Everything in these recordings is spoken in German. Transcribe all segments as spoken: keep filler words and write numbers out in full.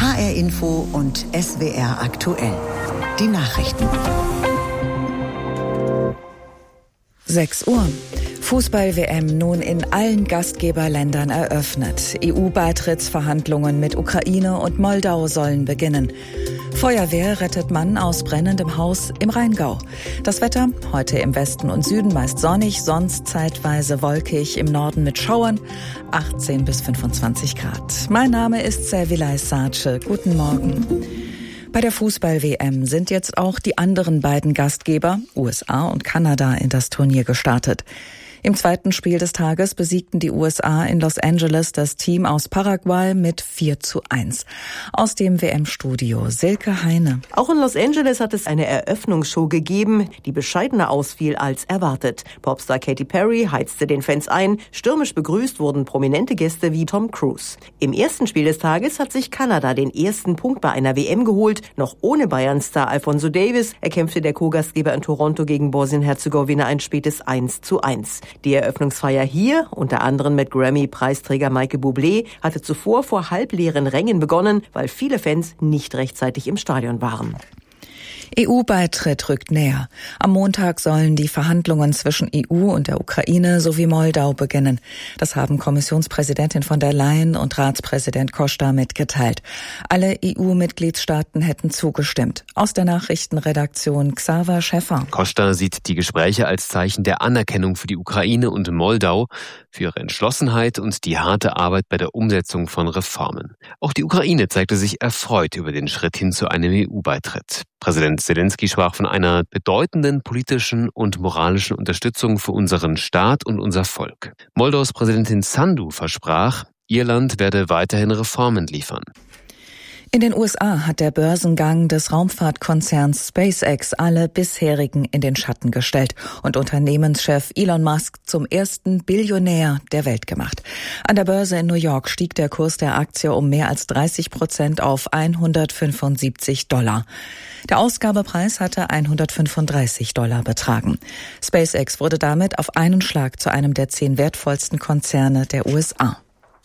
H R Info und S W R aktuell. Die Nachrichten. sechs Uhr. Fußball-W M nun in allen Gastgeberländern eröffnet. E U-Beitrittsverhandlungen mit Ukraine und Moldau sollen beginnen. Feuerwehr rettet Mann aus brennendem Haus im Rheingau. Das Wetter heute im Westen und Süden meist sonnig, sonst zeitweise wolkig, im Norden mit Schauern, achtzehn bis fünfundzwanzig Grad. Mein Name ist Servilay Sace. Guten Morgen. Bei der Fußball-W M sind jetzt auch die anderen beiden Gastgeber, U S A und Kanada, in das Turnier gestartet. Im zweiten Spiel des Tages besiegten die U S A in Los Angeles das Team aus Paraguay mit vier zu eins. Aus dem W M-Studio Silke Heine. Auch in Los Angeles hat es eine Eröffnungsshow gegeben, die bescheidener ausfiel als erwartet. Popstar Katy Perry heizte den Fans ein. Stürmisch begrüßt wurden prominente Gäste wie Tom Cruise. Im ersten Spiel des Tages hat sich Kanada den ersten Punkt bei einer W M geholt. Noch ohne Bayern-Star Alphonso Davies erkämpfte der Co-Gastgeber in Toronto gegen Bosnien-Herzegowina ein spätes eins zu eins. Die Eröffnungsfeier hier, unter anderem mit Grammy-Preisträger Michael Bublé, hatte zuvor vor halbleeren Rängen begonnen, weil viele Fans nicht rechtzeitig im Stadion waren. E U-Beitritt rückt näher. Am Montag sollen die Verhandlungen zwischen E U und der Ukraine sowie Moldau beginnen. Das haben Kommissionspräsidentin von der Leyen und Ratspräsident Costa mitgeteilt. Alle E U-Mitgliedstaaten hätten zugestimmt. Aus der Nachrichtenredaktion Xaver Schäffer. Costa sieht die Gespräche als Zeichen der Anerkennung für die Ukraine und Moldau, für ihre Entschlossenheit und die harte Arbeit bei der Umsetzung von Reformen. Auch die Ukraine zeigte sich erfreut über den Schritt hin zu einem E U-Beitritt. Präsident Zelensky sprach von einer bedeutenden politischen und moralischen Unterstützung für unseren Staat und unser Volk. Moldaus Präsidentin Sandu versprach, ihr Land werde weiterhin Reformen liefern. In den U S A hat der Börsengang des Raumfahrtkonzerns SpaceX alle bisherigen in den Schatten gestellt und Unternehmenschef Elon Musk zum ersten Billionär der Welt gemacht. An der Börse in New York stieg der Kurs der Aktie um mehr als dreißig Prozent auf hundertfünfundsiebzig Dollar. Der Ausgabepreis hatte hundertfünfunddreißig Dollar betragen. SpaceX wurde damit auf einen Schlag zu einem der zehn wertvollsten Konzerne der U S A.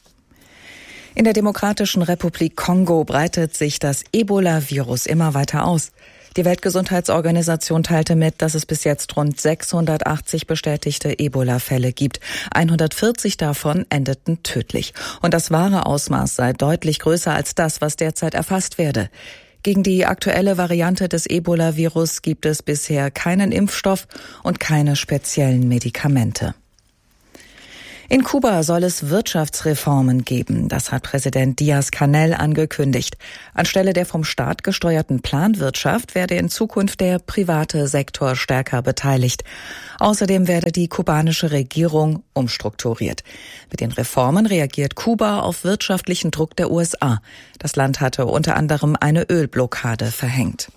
In der Demokratischen Republik Kongo breitet sich das Ebola-Virus immer weiter aus. Die Weltgesundheitsorganisation teilte mit, dass es bis jetzt rund sechshundertachtzig bestätigte Ebola-Fälle gibt. hundertvierzig davon endeten tödlich. Und das wahre Ausmaß sei deutlich größer als das, was derzeit erfasst werde. Gegen die aktuelle Variante des Ebola-Virus gibt es bisher keinen Impfstoff und keine speziellen Medikamente. In Kuba soll es Wirtschaftsreformen geben. Das hat Präsident Díaz-Canel angekündigt. Anstelle der vom Staat gesteuerten Planwirtschaft werde in Zukunft der private Sektor stärker beteiligt. Außerdem werde die kubanische Regierung umstrukturiert. Mit den Reformen reagiert Kuba auf wirtschaftlichen Druck der U S A. Das Land hatte unter anderem eine Ölblockade verhängt.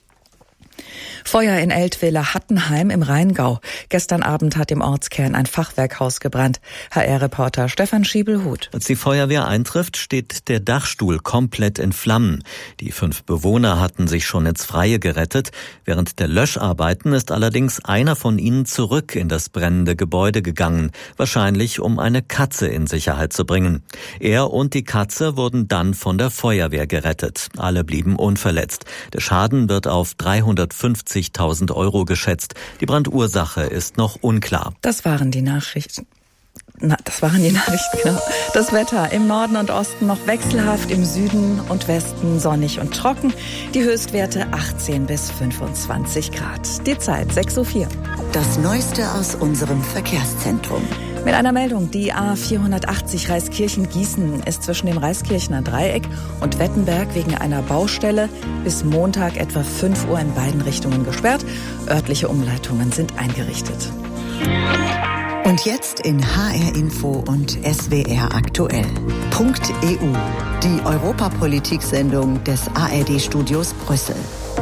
Feuer in Eltville-Hattenheim im Rheingau. Gestern Abend hat im Ortskern ein Fachwerkhaus gebrannt. H R-Reporter Stefan Schiebel-Huth. Als die Feuerwehr eintrifft, steht der Dachstuhl komplett in Flammen. Die fünf Bewohner hatten sich schon ins Freie gerettet. Während der Löscharbeiten ist allerdings einer von ihnen zurück in das brennende Gebäude gegangen. Wahrscheinlich, um eine Katze in Sicherheit zu bringen. Er und die Katze wurden dann von der Feuerwehr gerettet. Alle blieben unverletzt. Der Schaden wird auf dreihundertfünfzigtausend Euro geschätzt. Die Brandursache ist noch unklar. Das waren die Nachrichten. Na, das waren die Nachrichten, genau. Das Wetter im Norden und Osten noch wechselhaft, im Süden und Westen sonnig und trocken. Die Höchstwerte achtzehn bis fünfundzwanzig Grad. Die Zeit sechs Uhr vier. Das Neueste aus unserem Verkehrszentrum. Mit einer Meldung, die A vierhundertachtzig Reiskirchen-Gießen ist zwischen dem Reiskirchener Dreieck und Wettenberg wegen einer Baustelle bis Montag etwa fünf Uhr in beiden Richtungen gesperrt. Örtliche Umleitungen sind eingerichtet. Und jetzt in H R Info und S W R aktuell. Punkt E U, die Europapolitik-Sendung des A R D-Studios Brüssel.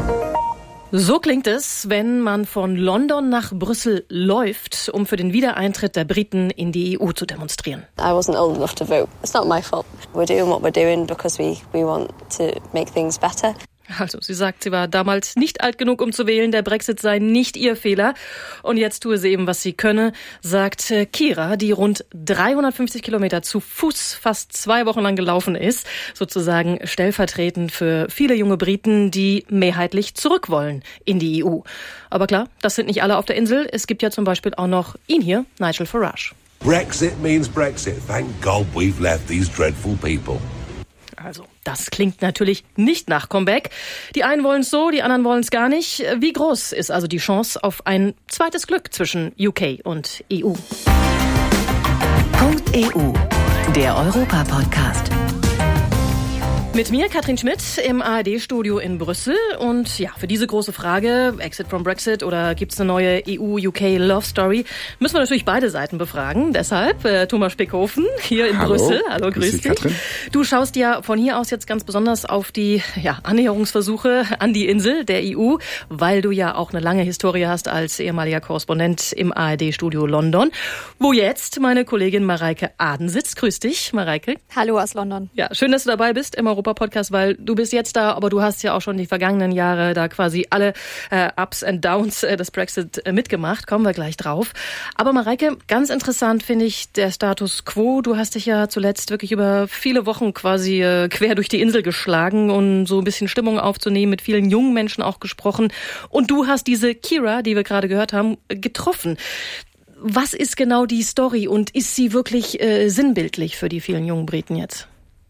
So klingt es, wenn man von London nach Brüssel läuft, um für den Wiedereintritt der Briten in die E U zu demonstrieren. I wasn't old enough to vote. It's not my fault. We're doing what we're doing because we, we want to make things better. Also sie sagt, sie war damals nicht alt genug, um zu wählen. Der Brexit sei nicht ihr Fehler. Und jetzt tue sie eben, was sie könne, sagt Kira, die rund dreihundertfünfzig Kilometer zu Fuß fast zwei Wochen lang gelaufen ist. Sozusagen stellvertretend für viele junge Briten, die mehrheitlich zurück wollen in die E U. Aber klar, das sind nicht alle auf der Insel. Es gibt ja zum Beispiel auch noch ihn hier, Nigel Farage. Brexit means Brexit. Thank God we've left these dreadful people. Also, das klingt natürlich nicht nach Comeback. Die einen wollen es so, die anderen wollen es gar nicht. Wie groß ist also die Chance auf ein zweites Glück zwischen U K und E U? Punkt E U, der Europa-Podcast. Mit mir, Katrin Schmidt, im A R D-Studio in Brüssel. Und ja, für diese große Frage, Exit from Brexit oder gibt's eine neue E U-U K-Love-Story, müssen wir natürlich beide Seiten befragen. Deshalb äh, Thomas Spickhofen hier in Hallo. Brüssel. Hallo, grüß, grüß dich. Katrin. Du schaust ja von hier aus jetzt ganz besonders auf die ja, Annäherungsversuche an die Insel der E U, weil du ja auch eine lange Historie hast als ehemaliger Korrespondent im A R D-Studio London, wo jetzt meine Kollegin Mareike Aden sitzt. Grüß dich, Mareike. Hallo aus London. Ja, schön, dass du dabei bist im Europa-Podcast, weil du bist jetzt da, aber du hast ja auch schon die vergangenen Jahre da quasi alle äh, Ups and Downs äh, des Brexit äh, mitgemacht. Kommen wir gleich drauf. Aber Mareike, ganz interessant finde ich der Status Quo. Du hast dich ja zuletzt wirklich über viele Wochen quasi äh, quer durch die Insel geschlagen und so ein bisschen Stimmung aufzunehmen, mit vielen jungen Menschen auch gesprochen. Und du hast diese Kira, die wir gerade gehört haben, getroffen. Was ist genau die Story und ist sie wirklich äh, sinnbildlich für die vielen jungen Briten jetzt?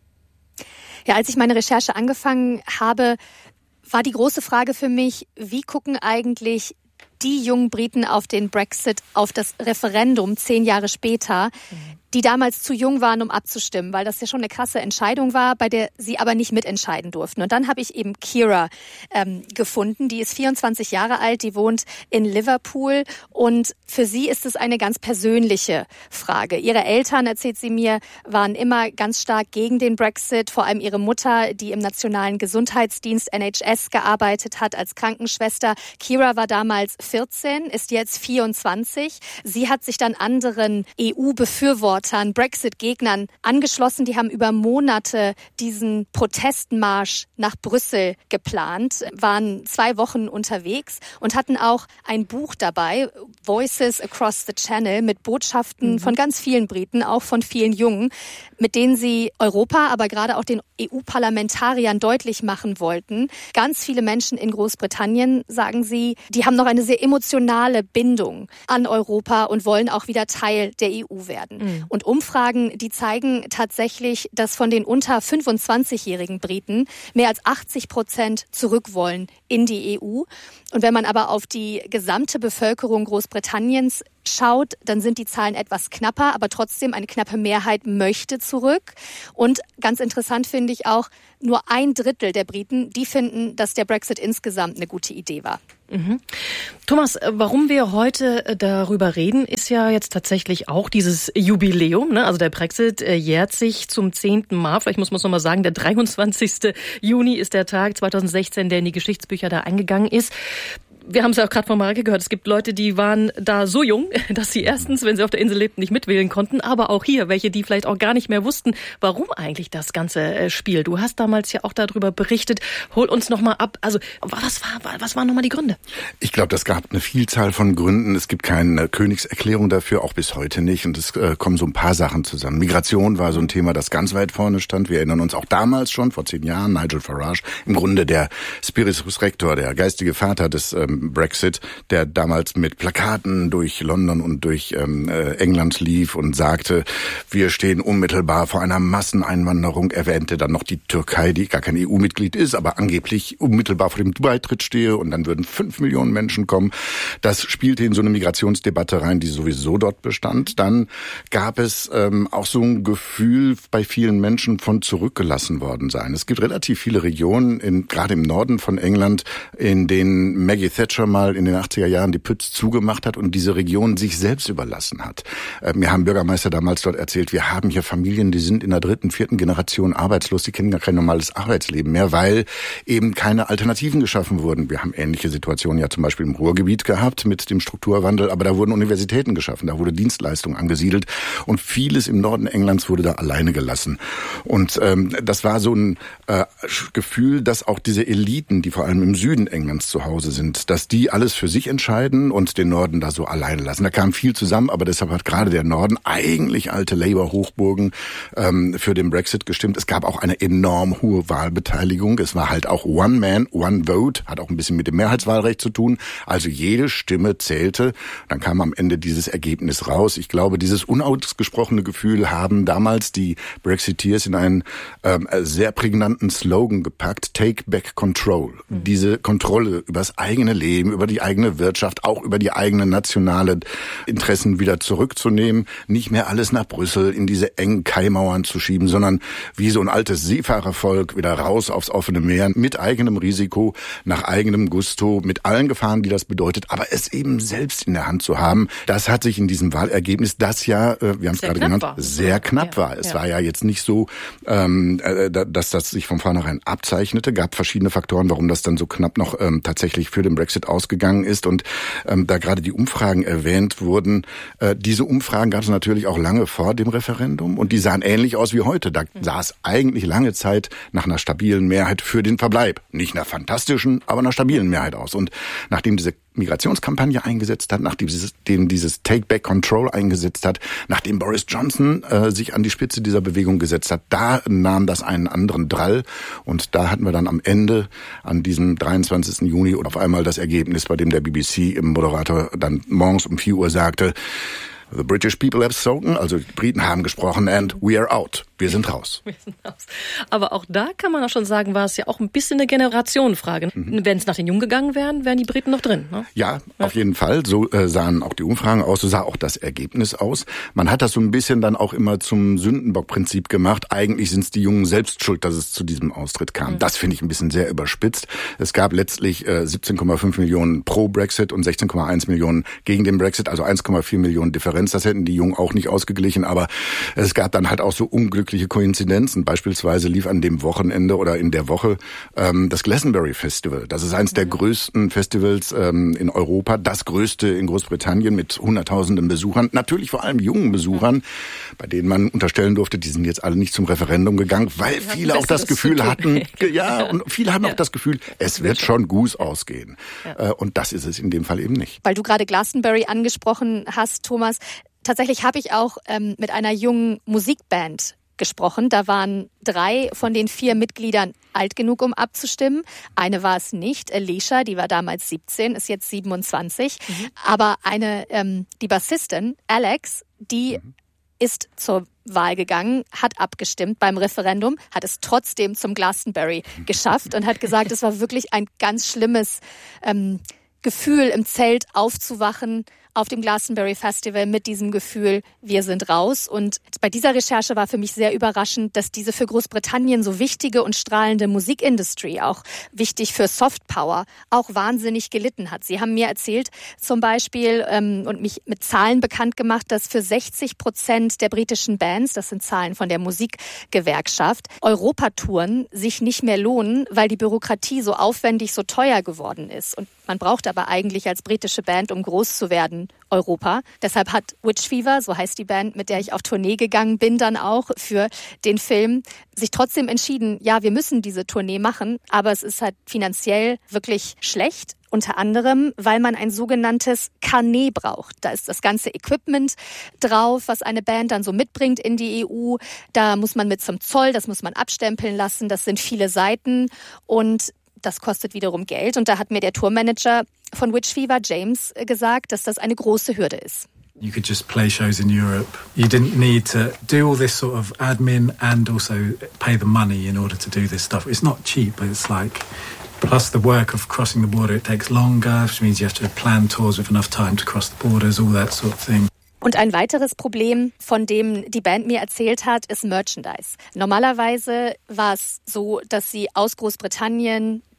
Ja, als ich meine Recherche angefangen habe, war die große Frage für mich, wie gucken eigentlich die jungen Briten auf den Brexit, auf das Referendum zehn Jahre später, die damals zu jung waren, um abzustimmen, weil das ja schon eine krasse Entscheidung war, bei der sie aber nicht mitentscheiden durften. Und dann habe ich eben Kira ähm, gefunden, die ist vierundzwanzig Jahre alt, die wohnt in Liverpool und für sie ist es eine ganz persönliche Frage. Ihre Eltern, erzählt sie mir, waren immer ganz stark gegen den Brexit, vor allem ihre Mutter, die im Nationalen Gesundheitsdienst N H S gearbeitet hat als Krankenschwester. Kira war damals vierzehn, ist jetzt vierundzwanzig. Sie hat sich dann anderen E U-Befürwortern, Brexit-Gegnern angeschlossen. Die haben über Monate diesen Protestmarsch nach Brüssel geplant, waren zwei Wochen unterwegs und hatten auch ein Buch dabei, Voices Across the Channel, mit Botschaften mhm. von ganz vielen Briten, auch von vielen Jungen, mit denen sie Europa, aber gerade auch den E U-Parlamentariern deutlich machen wollten. Ganz viele Menschen in Großbritannien, sagen sie, die haben noch eine sehr emotionale Bindung an Europa und wollen auch wieder Teil der E U werden. Mhm. Und Umfragen, die zeigen tatsächlich, dass von den unter fünfundzwanzigjährigen Briten mehr als achtzig Prozent zurück wollen in die E U. Und wenn man aber auf die gesamte Bevölkerung Großbritanniens schaut, dann sind die Zahlen etwas knapper, aber trotzdem eine knappe Mehrheit möchte zurück. Und ganz interessant finde ich auch, nur ein Drittel der Briten, die finden, dass der Brexit insgesamt eine gute Idee war. Mhm. Thomas, warum wir heute darüber reden, ist ja jetzt tatsächlich auch dieses Jubiläum, ne? Also der Brexit jährt sich zum zehnten Mal. Vielleicht muss man es nochmal sagen, der dreiundzwanzigsten Juni ist der Tag zweitausendsechzehn, der in die Geschichtsbücher da eingegangen ist. Wir haben es ja auch gerade von Mareike gehört, es gibt Leute, die waren da so jung, dass sie erstens, wenn sie auf der Insel lebten, nicht mitwählen konnten, aber auch hier welche, die vielleicht auch gar nicht mehr wussten, warum eigentlich das ganze Spiel. Du hast damals ja auch darüber berichtet. Hol uns nochmal ab. Also was war, was waren nochmal die Gründe? Ich glaube, das gab eine Vielzahl von Gründen. Es gibt keine Königserklärung dafür, auch bis heute nicht. Und es äh, kommen so ein paar Sachen zusammen. Migration war so ein Thema, das ganz weit vorne stand. Wir erinnern uns auch damals schon, vor zehn Jahren, Nigel Farage, im Grunde der Spiritus Rector, der geistige Vater des ähm, Brexit, der damals mit Plakaten durch London und durch ähm, äh, England lief und sagte, wir stehen unmittelbar vor einer Masseneinwanderung. Er erwähnte dann noch die Türkei, die gar kein E U-Mitglied ist, aber angeblich unmittelbar vor dem Beitritt stehe und dann würden fünf Millionen Menschen kommen. Das spielte in so eine Migrationsdebatte rein, die sowieso dort bestand. Dann gab es ähm, auch so ein Gefühl bei vielen Menschen von zurückgelassen worden sein. Es gibt relativ viele Regionen, in, gerade im Norden von England, in denen Maggie Thatcher Thatcher mal in den achtziger Jahren die Pütz zugemacht hat und diese Region sich selbst überlassen hat. Äh, mir haben Bürgermeister damals dort erzählt, wir haben hier Familien, die sind in der dritten, vierten Generation arbeitslos, die kennen gar kein normales Arbeitsleben mehr, weil eben keine Alternativen geschaffen wurden. Wir haben ähnliche Situationen ja zum Beispiel im Ruhrgebiet gehabt mit dem Strukturwandel, aber da wurden Universitäten geschaffen, da wurde Dienstleistung angesiedelt und vieles im Norden Englands wurde da alleine gelassen. Und ähm, das war so ein äh, Gefühl, dass auch diese Eliten, die vor allem im Süden Englands zu Hause sind, dass die alles für sich entscheiden und den Norden da so alleine lassen. Da kam viel zusammen, aber deshalb hat gerade der Norden, eigentlich alte Labour-Hochburgen, ähm, für den Brexit gestimmt. Es gab auch eine enorm hohe Wahlbeteiligung. Es war halt auch One Man, One Vote, hat auch ein bisschen mit dem Mehrheitswahlrecht zu tun. Also jede Stimme zählte. Dann kam am Ende dieses Ergebnis raus. Ich glaube, dieses unausgesprochene Gefühl haben damals die Brexiteers in einen ähm, sehr prägnanten Slogan gepackt: Take back control. Mhm. Diese Kontrolle über das eigene Leben, über die eigene Wirtschaft, auch über die eigenen nationalen Interessen wieder zurückzunehmen. Nicht mehr alles nach Brüssel in diese engen Kaimauern zu schieben, sondern wie so ein altes Seefahrervolk wieder raus aufs offene Meer mit eigenem Risiko, nach eigenem Gusto, mit allen Gefahren, die das bedeutet, aber es eben selbst in der Hand zu haben. Das hat sich in diesem Wahlergebnis, das ja, wir haben es gerade genannt, war. sehr knapp ja, war. Es ja. war ja jetzt nicht so, ähm, dass das sich von vornherein abzeichnete. Gab verschiedene Faktoren, warum das dann so knapp noch ähm, tatsächlich für den Brexit ausgegangen ist. Und ähm, da gerade die Umfragen erwähnt wurden, äh, diese Umfragen gab es natürlich auch lange vor dem Referendum und die sahen ähnlich aus wie heute. Da sah es eigentlich lange Zeit nach einer stabilen Mehrheit für den Verbleib. Nicht einer fantastischen, aber einer stabilen Mehrheit aus. Und nachdem diese Migrationskampagne eingesetzt hat, nachdem dieses, dem dieses Take Back Control eingesetzt hat, nachdem Boris Johnson äh, sich an die Spitze dieser Bewegung gesetzt hat, da nahm das einen anderen Drall und da hatten wir dann am Ende an diesem dreiundzwanzigsten Juni und auf einmal das Ergebnis, bei dem der B B C im Moderator dann morgens um vier Uhr sagte: The British people have spoken, also die Briten haben gesprochen and we are out. Wir sind raus. Wir sind raus. Aber auch da kann man auch schon sagen, war es ja auch ein bisschen eine Generationenfrage. Mhm. Wenn es nach den Jungen gegangen wären, wären die Briten noch drin. Ne? Ja, ja, auf jeden Fall. So äh, sahen auch die Umfragen aus, so sah auch das Ergebnis aus. Man hat das so ein bisschen dann auch immer zum Sündenbock-Prinzip gemacht. Eigentlich sind es die Jungen selbst schuld, dass es zu diesem Austritt kam. Mhm. Das finde ich ein bisschen sehr überspitzt. Es gab letztlich äh, siebzehn Komma fünf Millionen pro Brexit und sechzehn Komma eins Millionen gegen den Brexit, also eins Komma vier Millionen Differenz. Das hätten die Jungen auch nicht ausgeglichen, aber es gab dann halt auch so unglückliche Koinzidenzen. Beispielsweise lief an dem Wochenende oder in der Woche ähm, das Glastonbury Festival. Das ist eines der größten Festivals ähm, in Europa, das größte in Großbritannien mit hunderttausenden Besuchern, natürlich vor allem jungen Besuchern, bei denen man unterstellen durfte, die sind jetzt alle nicht zum Referendum gegangen, weil die viele auch das Gefühl hatten, ja, und viele haben ja. auch das Gefühl, es wird schon gut ausgehen. Ja. Äh, und das ist es in dem Fall eben nicht. Weil du gerade Glastonbury angesprochen hast, Thomas, tatsächlich habe ich auch ähm, mit einer jungen Musikband gesprochen. Da waren drei von den vier Mitgliedern alt genug, um abzustimmen. Eine war es nicht, Alicia, die war damals siebzehn, ist jetzt siebenundzwanzig. Mhm. Aber eine, ähm, die Bassistin, Alex, die mhm. ist zur Wahl gegangen, hat abgestimmt beim Referendum, hat es trotzdem zum Glastonbury geschafft und hat gesagt, es war wirklich ein ganz schlimmes ähm, Gefühl, im Zelt aufzuwachen auf dem Glastonbury Festival mit diesem Gefühl, wir sind raus. Und bei dieser Recherche war für mich sehr überraschend, dass diese für Großbritannien so wichtige und strahlende Musikindustrie, auch wichtig für Softpower, auch wahnsinnig gelitten hat. Sie haben mir erzählt zum Beispiel ähm, und mich mit Zahlen bekannt gemacht, dass für sechzig Prozent der britischen Bands, das sind Zahlen von der Musikgewerkschaft, Europatouren sich nicht mehr lohnen, weil die Bürokratie so aufwendig, so teuer geworden ist. Und man braucht aber eigentlich als britische Band, um groß zu werden, Europa. Deshalb hat Witch Fever, so heißt die Band, mit der ich auf Tournee gegangen bin, dann auch für den Film, sich trotzdem entschieden, ja, wir müssen diese Tournee machen, aber es ist halt finanziell wirklich schlecht. Unter anderem, weil man ein sogenanntes Carnet braucht. Da ist das ganze Equipment drauf, was eine Band dann so mitbringt in die E U. Da muss man mit zum Zoll, das muss man abstempeln lassen. Das sind viele Seiten und das kostet wiederum Geld. Und da hat mir der Tourmanager von Witch Fever, James, gesagt, dass das eine große Hürde ist. You could just play shows in Europe. You didn't need to do all this sort of admin and also pay the money in order to do this stuff. It's not cheap, but it's like, plus the work of crossing the border, it takes longer, which means you have to plan tours with enough time to cross the borders, all that sort of thing. Und ein weiteres Problem, von dem die Band mir erzählt hat, ist Merchandise. Normalerweise war es so, dass sie aus Großbritannien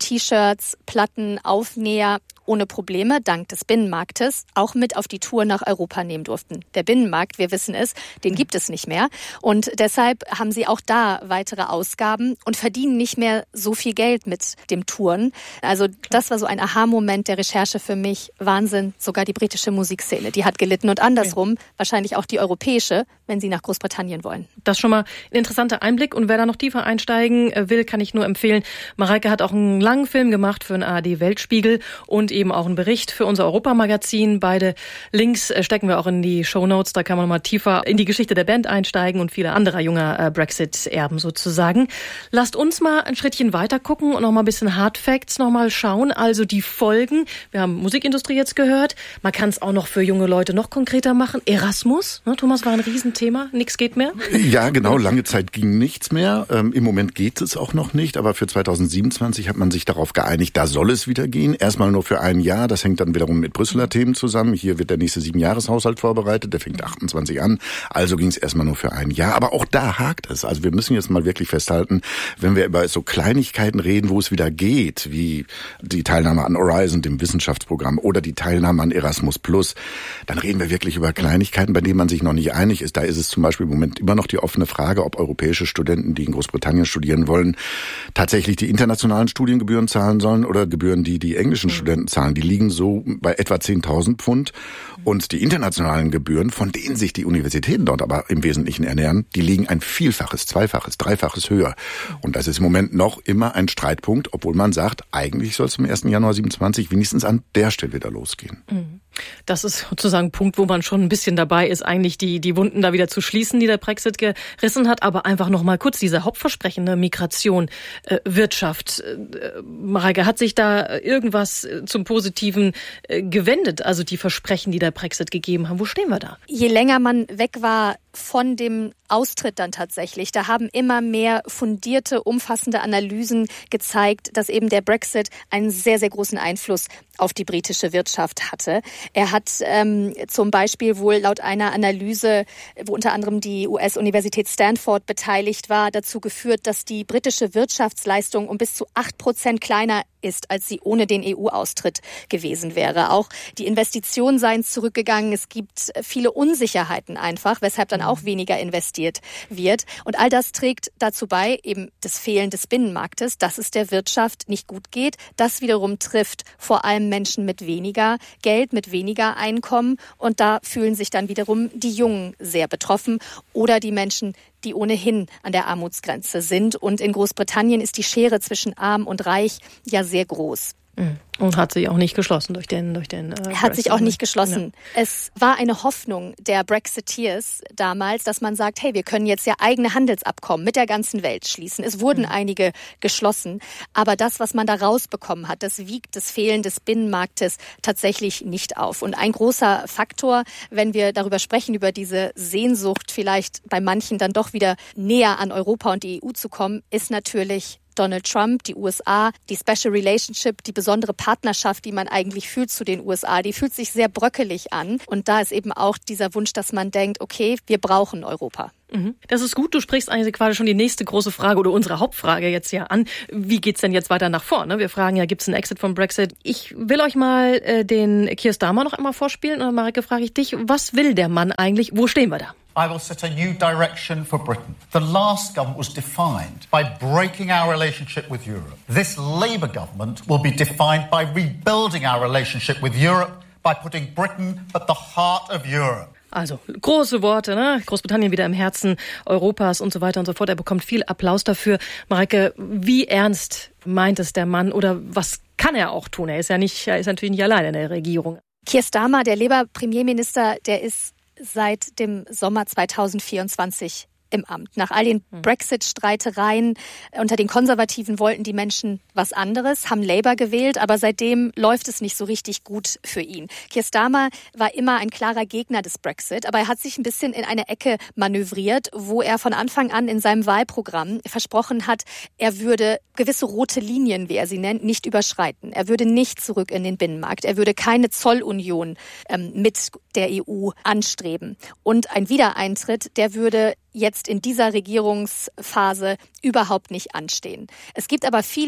T-Shirts, Platten, Aufnäher ohne Probleme, dank des Binnenmarktes, auch mit auf die Tour nach Europa nehmen durften. Der Binnenmarkt, wir wissen es, den gibt es nicht mehr. Und deshalb haben sie auch da weitere Ausgaben und verdienen nicht mehr so viel Geld mit dem Touren. Also das war so ein Aha-Moment der Recherche für mich. Wahnsinn, sogar die britische Musikszene, die hat gelitten. Und andersrum, okay. wahrscheinlich auch die europäische, wenn sie nach Großbritannien wollen. Das ist schon mal ein interessanter Einblick. Und wer da noch tiefer einsteigen will, kann ich nur empfehlen. Mareike hat auch einen langen Film gemacht für den A R D-Weltspiegel und eben auch einen Bericht für unser Europamagazin. Beide Links stecken wir auch in die Shownotes. Da kann man noch mal tiefer in die Geschichte der Band einsteigen und viele anderer junger Brexit-Erben sozusagen. Lasst uns mal ein Schrittchen weiter gucken und noch mal ein bisschen Hard Facts noch mal schauen. Also die Folgen. Wir haben Musikindustrie jetzt gehört. Man kann es auch noch für junge Leute noch konkreter machen. Erasmus, ne, Thomas, war ein Riesenthema. Nichts geht mehr. Ja, genau. Lange Zeit ging nichts mehr. Ähm, Im Moment geht es auch noch nicht. Aber für zweitausendsiebenundzwanzig hat man sich darauf geeinigt, da soll es wieder gehen. Erstmal nur für ein Jahr. Das hängt dann wiederum mit Brüsseler Themen zusammen. Hier wird der nächste Siebenjahreshaushalt vorbereitet. Der fängt achtundzwanzig an. Also ging es erstmal nur für ein Jahr. Aber auch da hakt es. Also wir müssen jetzt mal wirklich festhalten, wenn wir über so Kleinigkeiten reden, wo es wieder geht, wie die Teilnahme an Horizon, dem Wissenschaftsprogramm, oder die Teilnahme an Erasmus Plus, dann reden wir wirklich über Kleinigkeiten, bei denen man sich noch nicht einig ist. Da ist es zum Beispiel im Moment immer noch die offene Frage, ob europäische Studenten, die in Großbritannien studieren wollen, tatsächlich die internationalen Studiengebühren zahlen sollen oder Gebühren, die die englischen mhm. Studenten zahlen. Die liegen so bei etwa zehntausend Pfund. Und die internationalen Gebühren, von denen sich die Universitäten dort aber im Wesentlichen ernähren, die liegen ein Vielfaches, Zweifaches, Dreifaches höher. Und das ist im Moment noch immer ein Streitpunkt, obwohl man sagt, eigentlich soll es zum ersten Januar siebenundzwanzig wenigstens an der Stelle wieder losgehen. Das ist sozusagen ein Punkt, wo man schon ein bisschen dabei ist, eigentlich die, die Wunden da wieder zu schließen, die der Brexit gerissen hat. Aber einfach noch mal kurz diese Hauptversprechen, ne? Migration, äh, Wirtschaft. Äh, Mareike, hat sich da irgendwas zum Positiven äh, gewendet? Also die Versprechen, die der Brexit gegeben haben. Wo stehen wir da? Je länger man weg war von dem Austritt dann tatsächlich, da haben immer mehr fundierte, umfassende Analysen gezeigt, dass eben der Brexit einen sehr, sehr großen Einfluss auf die britische Wirtschaft hatte. Er hat ähm, zum Beispiel wohl laut einer Analyse, wo unter anderem die U S-Universität Stanford beteiligt war, dazu geführt, dass die britische Wirtschaftsleistung um bis zu acht Prozent kleiner ist, als sie ohne den E U-Austritt gewesen wäre. Auch die Investitionen seien zurückgegangen. Es gibt viele Unsicherheiten einfach, weshalb dann auch weniger investiert wird. Und all das trägt dazu bei, eben das Fehlen des Binnenmarktes, dass es der Wirtschaft nicht gut geht. Das wiederum trifft vor allem Menschen mit weniger Geld, mit weniger Einkommen. Und da fühlen sich dann wiederum die Jungen sehr betroffen oder die Menschen, die ohnehin an der Armutsgrenze sind. Und in Großbritannien ist die Schere zwischen Arm und Reich ja sehr groß. Und hat sich auch nicht geschlossen durch den durch den. Äh, hat sich auch nicht geschlossen. Ja. Es war eine Hoffnung der Brexiteers damals, dass man sagt, hey, wir können jetzt ja eigene Handelsabkommen mit der ganzen Welt schließen. Es wurden mhm. einige geschlossen, aber das, was man da rausbekommen hat, das wiegt das Fehlen des Binnenmarktes tatsächlich nicht auf. Und ein großer Faktor, wenn wir darüber sprechen, über diese Sehnsucht, vielleicht bei manchen dann doch wieder näher an Europa und die E U zu kommen, ist natürlich Donald Trump, die U S A, die Special Relationship, die besondere Partnerschaft, die man eigentlich fühlt zu den U S A, die fühlt sich sehr bröckelig an. Und da ist eben auch dieser Wunsch, dass man denkt, okay, wir brauchen Europa. Das ist gut. Du sprichst eigentlich quasi schon die nächste große Frage oder unsere Hauptfrage jetzt ja an. Wie geht's denn jetzt weiter nach vorne? Wir fragen ja, gibt's einen Exit vom Brexit? Ich will euch mal äh, den Keir Starmer noch einmal vorspielen. Und Mareike, frage ich dich, was will der Mann eigentlich? Wo stehen wir da? I will set a new direction for Britain. The last government was defined by breaking our relationship with Europe. This Labour government will be defined by rebuilding our relationship with Europe, by putting Britain at the heart of Europe. Also große Worte, ne? Großbritannien wieder im Herzen Europas und so weiter und so fort. Er bekommt viel Applaus dafür. Mareike, wie ernst meint es der Mann oder was kann er auch tun? Er ist ja nicht, er ist natürlich nicht alleine in der Regierung. Keir Starmer, der Labour-Premierminister, der ist seit dem Sommer zweitausendvierundzwanzig im Amt. Nach all den Brexit-Streitereien unter den Konservativen wollten die Menschen was anderes, haben Labour gewählt, aber seitdem läuft es nicht so richtig gut für ihn. Keir Starmer war immer ein klarer Gegner des Brexit, aber er hat sich ein bisschen in eine Ecke manövriert, wo er von Anfang an in seinem Wahlprogramm versprochen hat, er würde gewisse rote Linien, wie er sie nennt, nicht überschreiten. Er würde nicht zurück in den Binnenmarkt. Er würde keine Zollunion ähm, mit der E U anstreben. Und ein Wiedereintritt, der würde jetzt in dieser Regierungsphase überhaupt nicht anstehen. Es gibt aber viele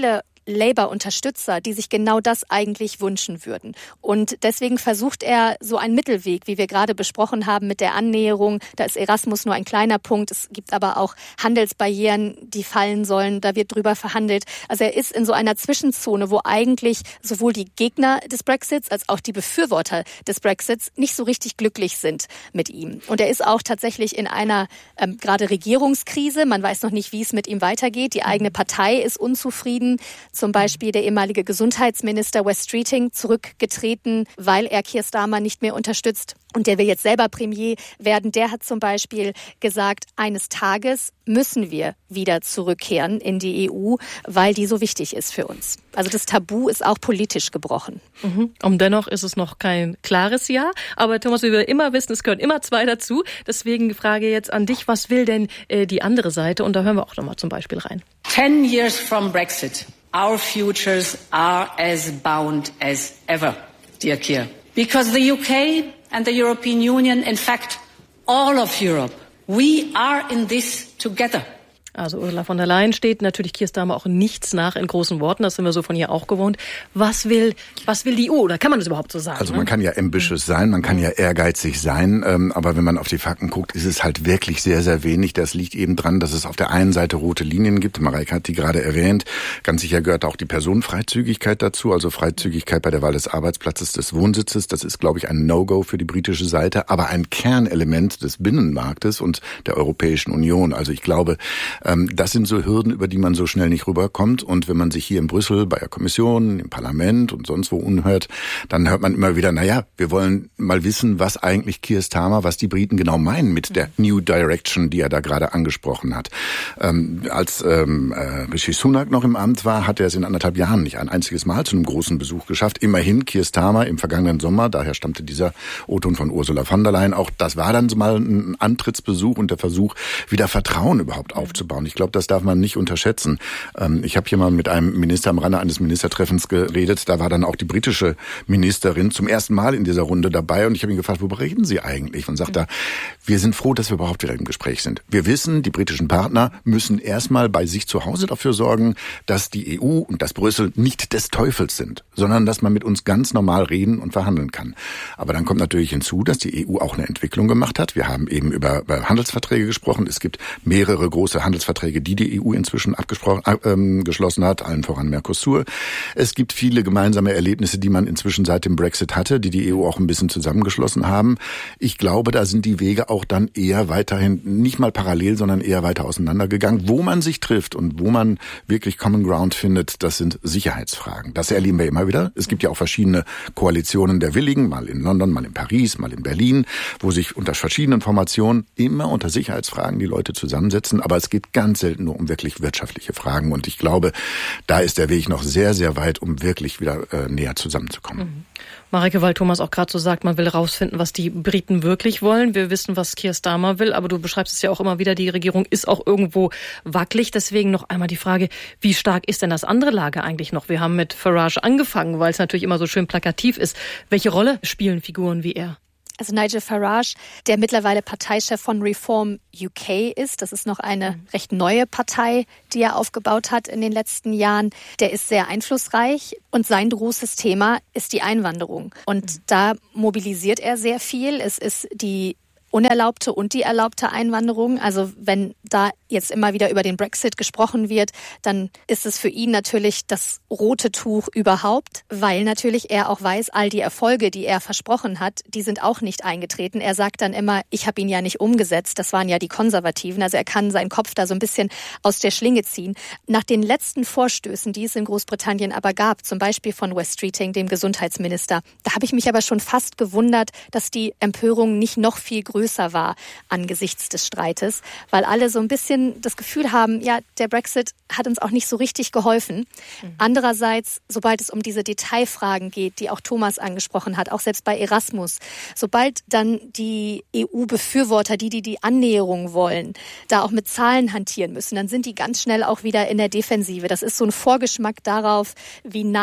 Labour-Unterstützer, die sich genau das eigentlich wünschen würden. Und deswegen versucht er so einen Mittelweg, wie wir gerade besprochen haben mit der Annäherung. Da ist Erasmus nur ein kleiner Punkt. Es gibt aber auch Handelsbarrieren, die fallen sollen. Da wird drüber verhandelt. Also er ist in so einer Zwischenzone, wo eigentlich sowohl die Gegner des Brexits als auch die Befürworter des Brexits nicht so richtig glücklich sind mit ihm. Und er ist auch tatsächlich in einer ähm, gerade Regierungskrise. Man weiß noch nicht, wie es mit ihm weitergeht. Die eigene Partei ist unzufrieden. Zum Beispiel der ehemalige Gesundheitsminister Wes Streeting zurückgetreten, weil er Keir Starmer nicht mehr unterstützt. Und der will jetzt selber Premier werden. Der hat zum Beispiel gesagt, eines Tages müssen wir wieder zurückkehren in die E U, weil die so wichtig ist für uns. Also das Tabu ist auch politisch gebrochen. Mhm. Und dennoch ist es noch kein klares Ja. Aber Thomas, wie wir immer wissen, es gehören immer zwei dazu. Deswegen frage ich jetzt an dich, was will denn äh, die andere Seite? Und da hören wir auch nochmal zum Beispiel rein. Ten years from Brexit, our futures are as bound as ever, dear Keir. Because the U K and the European Union, in fact, all of Europe, we are in this together. Also Ursula von der Leyen steht natürlich Keir Starmer auch nichts nach in großen Worten, das sind wir so von ihr auch gewohnt. Was will, was will die E U, oder kann man das überhaupt so sagen? Also man ne? kann ja ambitious sein, man kann ja ehrgeizig sein, ähm, aber wenn man auf die Fakten guckt, ist es halt wirklich sehr, sehr wenig. Das liegt eben dran, dass es auf der einen Seite rote Linien gibt, Mareike hat die gerade erwähnt, ganz sicher gehört auch die Personenfreizügigkeit dazu, also Freizügigkeit bei der Wahl des Arbeitsplatzes, des Wohnsitzes, das ist, glaube ich, ein No-Go für die britische Seite, aber ein Kernelement des Binnenmarktes und der Europäischen Union. Also ich glaube, das sind so Hürden, über die man so schnell nicht rüberkommt. Und wenn man sich hier in Brüssel bei der Kommission, im Parlament und sonst wo unhört, dann hört man immer wieder, naja, wir wollen mal wissen, was eigentlich Keir Starmer, was die Briten genau meinen mit der New Direction, die er da gerade angesprochen hat. Ähm, als ähm, äh, Rishi Sunak noch im Amt war, hat er es in anderthalb Jahren nicht ein einziges Mal zu einem großen Besuch geschafft. Immerhin Keir Starmer im vergangenen Sommer, daher stammte dieser O-Ton von Ursula von der Leyen, auch das war dann so mal ein Antrittsbesuch und der Versuch, wieder Vertrauen überhaupt aufzubauen. Ich glaube, das darf man nicht unterschätzen. Ich habe hier mal mit einem Minister am Rande eines Ministertreffens geredet. Da war dann auch die britische Ministerin zum ersten Mal in dieser Runde dabei. Und ich habe ihn gefragt, worüber reden Sie eigentlich? Und sagt er, wir sind froh, dass wir überhaupt wieder im Gespräch sind. Wir wissen, die britischen Partner müssen erstmal bei sich zu Hause dafür sorgen, dass die E U und dass Brüssel nicht des Teufels sind, sondern dass man mit uns ganz normal reden und verhandeln kann. Aber dann kommt natürlich hinzu, dass die E U auch eine Entwicklung gemacht hat. Wir haben eben über, über Handelsverträge gesprochen. Es gibt mehrere große Handelsverträge, die die E U inzwischen abgesprochen, äh, geschlossen hat, allen voran Mercosur. Es gibt viele gemeinsame Erlebnisse, die man inzwischen seit dem Brexit hatte, die die E U auch ein bisschen zusammengeschlossen haben. Ich glaube, da sind die Wege auch dann eher weiterhin, nicht mal parallel, sondern eher weiter auseinandergegangen. Wo man sich trifft und wo man wirklich Common Ground findet, das sind Sicherheitsfragen. Das erleben wir immer wieder. Es gibt ja auch verschiedene Koalitionen der Willigen, mal in London, mal in Paris, mal in Berlin, wo sich unter verschiedenen Formationen immer unter Sicherheitsfragen die Leute zusammensetzen. Aber es geht ganz selten nur um wirklich wirtschaftliche Fragen. Und ich glaube, da ist der Weg noch sehr, sehr weit, um wirklich wieder äh, näher zusammenzukommen. Mhm. Mareike, weil Thomas auch gerade so sagt, man will rausfinden, was die Briten wirklich wollen. Wir wissen, was Keir Starmer will, aber du beschreibst es ja auch immer wieder, die Regierung ist auch irgendwo wackelig. Deswegen noch einmal die Frage, wie stark ist denn das andere Lager eigentlich noch? Wir haben mit Farage angefangen, weil es natürlich immer so schön plakativ ist. Welche Rolle spielen Figuren wie er? Also Nigel Farage, der mittlerweile Parteichef von Reform U K ist, das ist noch eine recht neue Partei, die er aufgebaut hat in den letzten Jahren, der ist sehr einflussreich und sein großes Thema ist die Einwanderung. Und da mobilisiert er sehr viel. Es ist die unerlaubte und die erlaubte Einwanderung. Also wenn da jetzt immer wieder über den Brexit gesprochen wird, dann ist es für ihn natürlich das rote Tuch überhaupt, weil natürlich er auch weiß, all die Erfolge, die er versprochen hat, die sind auch nicht eingetreten. Er sagt dann immer, ich habe ihn ja nicht umgesetzt, das waren ja die Konservativen. Also er kann seinen Kopf da so ein bisschen aus der Schlinge ziehen. Nach den letzten Vorstößen, die es in Großbritannien aber gab, zum Beispiel von Wes Streeting, dem Gesundheitsminister, da habe ich mich aber schon fast gewundert, dass die Empörung nicht noch viel größer war angesichts des Streites, weil alle so ein bisschen das Gefühl haben, ja, der Brexit hat uns auch nicht so richtig geholfen. Mhm. Andererseits, sobald es um diese Detailfragen geht, die auch Thomas angesprochen hat, auch selbst bei Erasmus, sobald dann die E U-Befürworter, die, die die Annäherung wollen, da auch mit Zahlen hantieren müssen, dann sind die ganz schnell auch wieder in der Defensive. Das ist so ein Vorgeschmack darauf, wie nah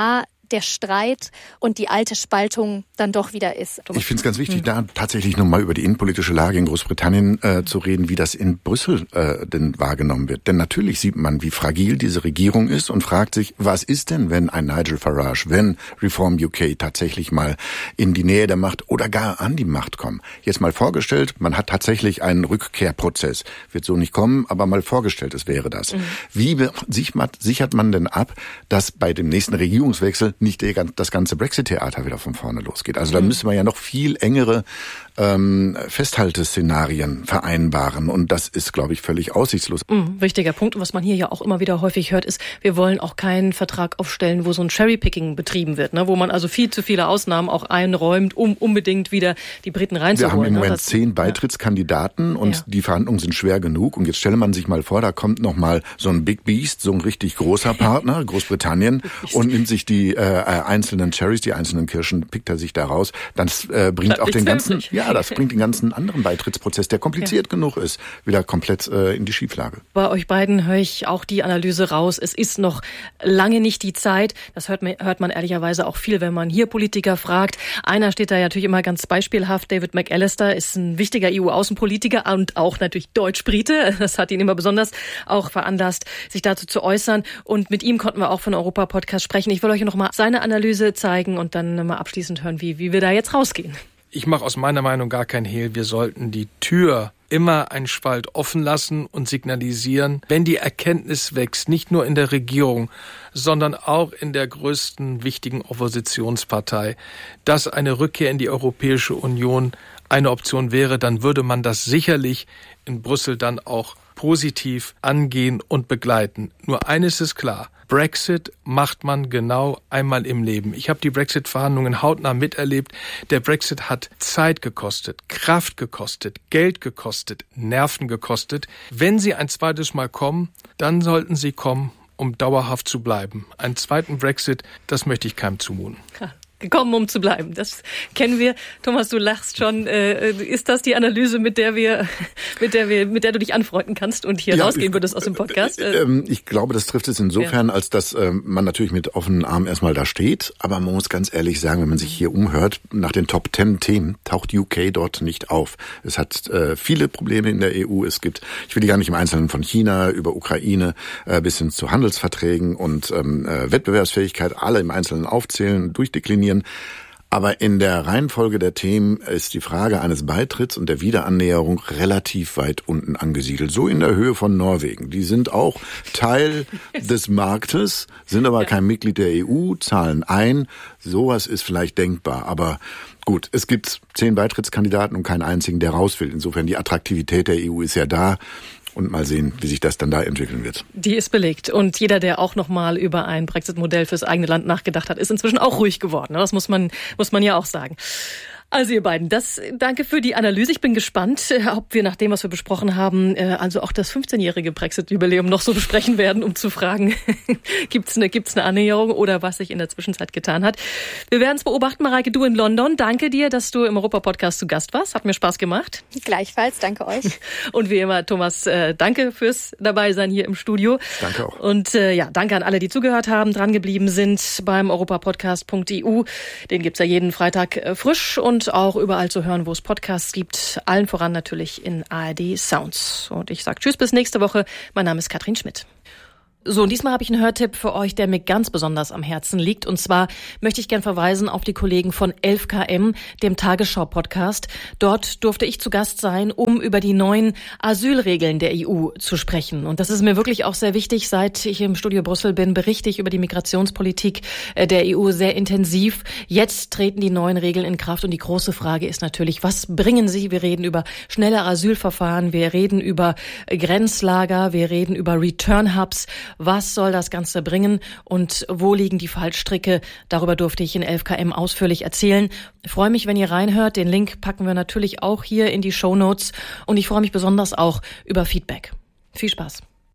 der Streit und die alte Spaltung dann doch wieder ist. Ich finde es ganz wichtig, hm. da tatsächlich nochmal über die innenpolitische Lage in Großbritannien äh, zu reden, wie das in Brüssel äh, denn wahrgenommen wird. Denn natürlich sieht man, wie fragil diese Regierung ist und fragt sich, was ist denn, wenn ein Nigel Farage, wenn Reform U K tatsächlich mal in die Nähe der Macht oder gar an die Macht kommen. Jetzt mal vorgestellt, man hat tatsächlich einen Rückkehrprozess. Wird so nicht kommen, aber mal vorgestellt, es wäre das. Mhm. Wie sichert man denn ab, dass bei dem nächsten Regierungswechsel nicht das ganze Brexit-Theater wieder von vorne losgeht? Also da mhm. müsste man ja noch viel engere ähm, Festhalteszenarien vereinbaren und das ist, glaube ich, völlig aussichtslos. Mhm, wichtiger Punkt und was man hier ja auch immer wieder häufig hört, ist, wir wollen auch keinen Vertrag aufstellen, wo so ein Cherrypicking betrieben wird, ne? Wo man also viel zu viele Ausnahmen auch einräumt, um unbedingt wieder die Briten reinzuholen. Wir haben im Moment ne? das, zehn Beitrittskandidaten und ja. die Verhandlungen sind schwer genug und jetzt stelle man sich mal vor, da kommt noch mal so ein Big Beast, so ein richtig großer Partner, Großbritannien und nimmt sich die äh, einzelnen Cherries, die einzelnen Kirschen, pickt er sich da raus, dann äh, bringt das auch den ganzen möglich. Ja, das bringt den ganzen anderen Beitrittsprozess, der kompliziert ja. genug ist, wieder komplett äh, in die Schieflage. Bei euch beiden höre ich auch die Analyse raus. Es ist noch lange nicht die Zeit. Das hört man, hört man ehrlicherweise auch viel, wenn man hier Politiker fragt. Einer steht da ja natürlich immer ganz beispielhaft. David McAllister ist ein wichtiger E U-Außenpolitiker und auch natürlich Deutsch-Brite. Das hat ihn immer besonders auch veranlasst, sich dazu zu äußern. Und mit ihm konnten wir auch von Europa-Podcast sprechen. Ich will euch noch mal seine Analyse zeigen und dann mal abschließend hören, wie, wie wir da jetzt rausgehen. Ich mache aus meiner Meinung gar kein Hehl. Wir sollten die Tür immer einen Spalt offen lassen und signalisieren, wenn die Erkenntnis wächst, nicht nur in der Regierung, sondern auch in der größten wichtigen Oppositionspartei, dass eine Rückkehr in die Europäische Union eine Option wäre, dann würde man das sicherlich in Brüssel dann auch positiv angehen und begleiten. Nur eines ist klar. Brexit macht man genau einmal im Leben. Ich habe die Brexit-Verhandlungen hautnah miterlebt. Der Brexit hat Zeit gekostet, Kraft gekostet, Geld gekostet, Nerven gekostet. Wenn sie ein zweites Mal kommen, dann sollten sie kommen, um dauerhaft zu bleiben. Einen zweiten Brexit, das möchte ich keinem zumuten. Gekommen, um zu bleiben. Das kennen wir. Thomas, du lachst schon. Äh, ist das die Analyse, mit der wir, mit der wir, mit der du dich anfreunden kannst und hier ja, rausgehen würdest aus dem Podcast? Äh, äh, ich glaube, das trifft es insofern, ja. als dass äh, man natürlich mit offenen Armen erstmal da steht. Aber man muss ganz ehrlich sagen, wenn man sich hier umhört, nach den Top Ten Themen taucht U K dort nicht auf. Es hat äh, viele Probleme in der E U. Es gibt, ich will die gar nicht im Einzelnen von China über Ukraine äh, bis hin zu Handelsverträgen und ähm, äh, Wettbewerbsfähigkeit alle im Einzelnen aufzählen, durchdeklinieren. Aber in der Reihenfolge der Themen ist die Frage eines Beitritts und der Wiederannäherung relativ weit unten angesiedelt. So in der Höhe von Norwegen. Die sind auch Teil des Marktes, sind aber kein Mitglied der E U, zahlen ein. Sowas ist vielleicht denkbar. Aber gut, es gibt zehn Beitrittskandidaten und keinen einzigen, der raus will. Insofern die Attraktivität der E U ist ja da. Und mal sehen, wie sich das dann da entwickeln wird. Die ist belegt. Und jeder, der auch noch mal über ein Brexit-Modell fürs eigene Land nachgedacht hat, ist inzwischen auch ruhig geworden. Das muss man, muss man ja auch sagen. Also ihr beiden, das danke für die Analyse. Ich bin gespannt, ob wir nach dem, was wir besprochen haben, also auch das fünfzehnjährige Brexit-Jubiläum noch so besprechen werden, um zu fragen, gibt's eine, gibt's eine Annäherung oder was sich in der Zwischenzeit getan hat. Wir werden es beobachten. Mareike, du in London. Danke dir, dass du im Europa-Podcast zu Gast warst. Hat mir Spaß gemacht. Gleichfalls, danke euch. Und wie immer, Thomas, äh, danke fürs Dabeisein hier im Studio. Danke auch. Und äh, ja, danke an alle, die zugehört haben, drangeblieben sind beim europapodcast punkt e u. Den gibt's ja jeden Freitag äh, frisch und Und auch überall zu hören, wo es Podcasts gibt. Allen voran natürlich in A R D Sounds. Und ich sage Tschüss bis nächste Woche. Mein Name ist Katrin Schmidt. So, und diesmal habe ich einen Hörtipp für euch, der mir ganz besonders am Herzen liegt. Und zwar möchte ich gern verweisen auf die Kollegen von elf K M, dem Tagesschau-Podcast. Dort durfte ich zu Gast sein, um über die neuen Asylregeln der E U zu sprechen. Und das ist mir wirklich auch sehr wichtig. Seit ich im Studio Brüssel bin, berichte ich über die Migrationspolitik der E U sehr intensiv. Jetzt treten die neuen Regeln in Kraft. Und die große Frage ist natürlich, was bringen sie? Wir reden über schnelle Asylverfahren, wir reden über Grenzlager, wir reden über Return-Hubs. Was soll das Ganze bringen und wo liegen die Fallstricke? Darüber durfte ich in elf K M ausführlich erzählen. Ich freue mich, wenn ihr reinhört. Den Link packen wir natürlich auch hier in die Shownotes. Und ich freue mich besonders auch über Feedback. Viel Spaß.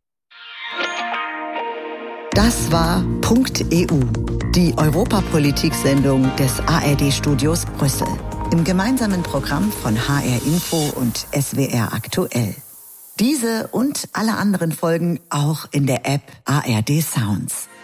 Das war Punkt E U, die Europapolitik-Sendung des A R D-Studios Brüssel. Im gemeinsamen Programm von H R Info und S W R Aktuell. Diese und alle anderen Folgen auch in der App A R D Sounds.